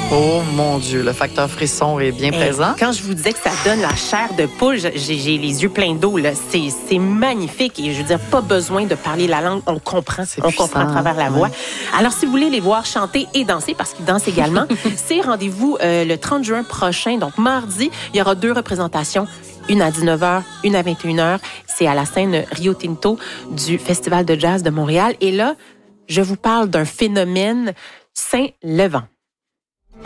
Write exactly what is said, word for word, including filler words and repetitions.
Oh mon Dieu, le facteur frisson est bien Et présent. quand je vous disais que ça donne la chair de poule, j'ai, j'ai les yeux pleins d'eau. Là. C'est, c'est magnifique. Et je veux dire, pas besoin de parler la langue. On comprend. C'est on puissant, comprend à travers la voix. ouais. Alors, si vous voulez les voir chanter et danser, parce qu'ils dansent également, c'est rendez-vous euh, le trente juin prochain. Donc, mardi, il y aura deux représentations. Une à dix-neuf heures, une à vingt et une heures. C'est à la scène Rio Tinto du Festival de jazz de Montréal. Et là, je vous parle d'un phénomène Saint-Levant.